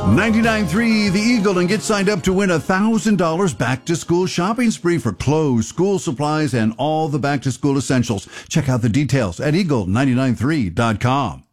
99.3 The Eagle, and get signed up to win $1,000 back-to-school shopping spree for clothes, school supplies, and all the back-to-school essentials. Check out the details at eagle993.com.